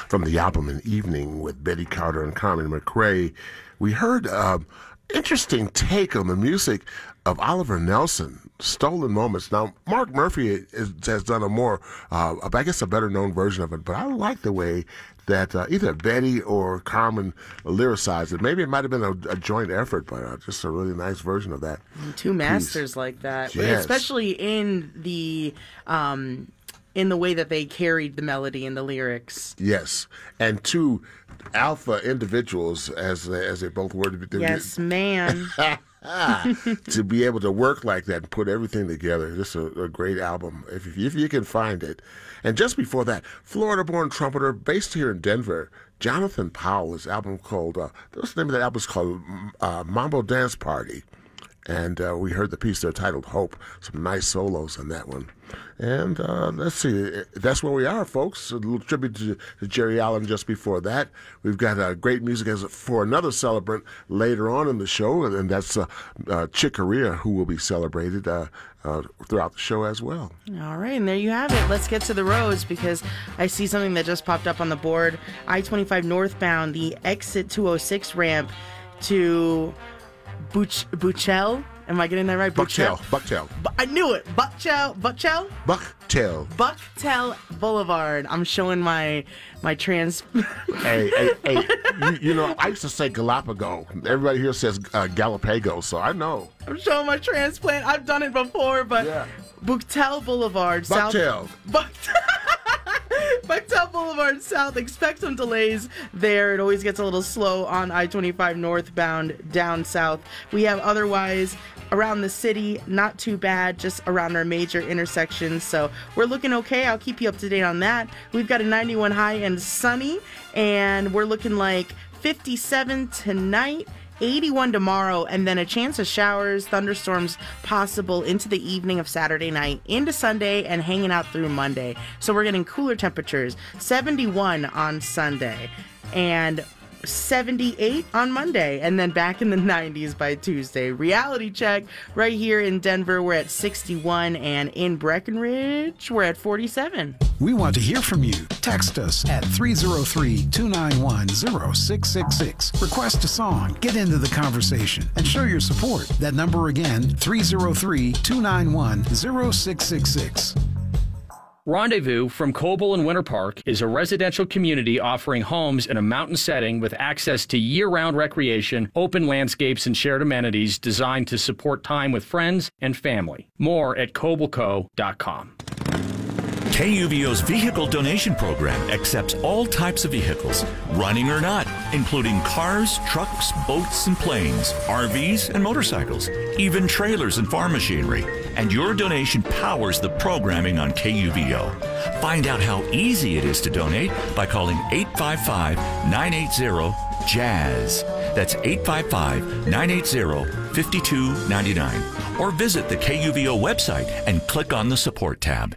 from the album An Evening with Betty Carter and Carmen McRae. We heard interesting take on the music of Oliver Nelson, Stolen Moments. Now, Mark Murphy has done a more, I guess, a better-known version of it, but I like the way that either Betty or Carmen lyricized it. Maybe it might have been a joint effort, but just a really nice version of that. Two masters like that, yes. Especially in the way that they carried the melody and the lyrics. Yes, and two alpha individuals, as they both were. Yes, man. To be able to work like that and put everything together, just a great album if you can find it. And just before that, Florida-born trumpeter based here in Denver, Jonathan Powell. His album called what's the name of that album? Is called Mambo Dance Party. And we heard the piece there titled Hope. Some nice solos on that one. And let's see. That's where we are, folks. A little tribute to Jerry Allen just before that. We've got great music for another celebrant later on in the show, and that's Chick Corea, who will be celebrated throughout the show as well. All right, and there you have it. Let's get to the roads, because I see something that just popped up on the board. I-25 northbound, the exit 206 ramp to Buchtel. Am I getting that right? Bucktail. I knew it. Bucktail Boulevard. I'm showing my trans. hey, you know, I used to say Galapagos. Everybody here says Galapagos, so I know. I'm showing my transplant. I've done it before, but yeah. Buchtel Boulevard. Bucktail Boulevard South. Expect some delays there. It always gets a little slow on I-25 northbound down south. We have otherwise around the city, not too bad, just around our major intersections. So we're looking okay. I'll keep you up to date on that. We've got a 91 high and sunny, and we're looking like 57 tonight. 81 tomorrow, and then a chance of showers, thunderstorms possible into the evening of Saturday night, into Sunday, and hanging out through Monday. So we're getting cooler temperatures. 71 on Sunday, and 78 on Monday, and then back in the 90s by Tuesday. Reality check right here in Denver, we're at 61, and in Breckenridge, we're at 47. We want to hear from you. Text us at 303-291-0666. Request a song, get into the conversation, and show your support. That number again, 303-291-0666. Rendezvous from Coble and Winter Park is a residential community offering homes in a mountain setting with access to year-round recreation, open landscapes, and shared amenities designed to support time with friends and family. More at cobleco.com. KUVO's vehicle donation program accepts all types of vehicles, running or not, including cars, trucks, boats, and planes, RVs, and motorcycles, even trailers and farm machinery. And your donation powers the programming on KUVO. Find out how easy it is to donate by calling 855-980-JAZZ. That's 855-980-5299. Or visit the KUVO website and click on the support tab.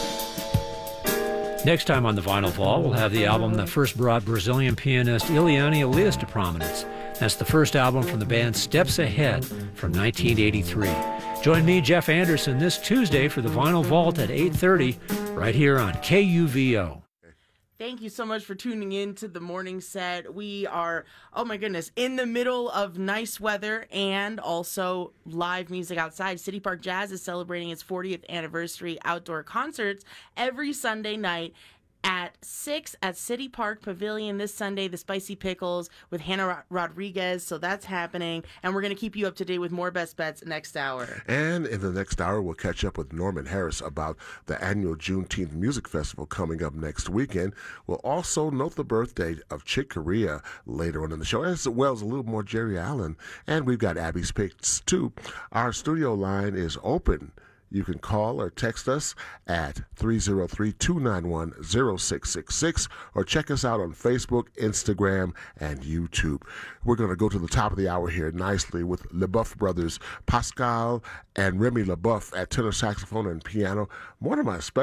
Next time on the Vinyl Vault, we'll have the album that first brought Brazilian pianist Eliane Elias to prominence. That's the first album from the band Steps Ahead from 1983. Join me, Jeff Anderson, this Tuesday for the Vinyl Vault at 8:30, right here on KUVO. Thank you so much for tuning in to the morning set. We are, oh my goodness, in the middle of nice weather and also live music outside. City Park Jazz is celebrating its 40th anniversary outdoor concerts every Sunday night at 6 at City Park Pavilion this Sunday. The Spicy Pickles with Hannah Rodriguez. So that's happening. And we're going to keep you up to date with more Best Bets next hour. And in the next hour, we'll catch up with Norman Harris about the annual Juneteenth Music Festival coming up next weekend. We'll also note the birthday of Chick Corea later on in the show, as well as a little more Jerry Allen. And we've got Abby's picks, too. Our studio line is open. You can call or text us at 303-291-0666 or check us out on Facebook, Instagram, and YouTube. We're going to go to the top of the hour here nicely with LeBoeuf brothers, Pascal and Remy LeBoeuf at tenor saxophone and piano. One of my special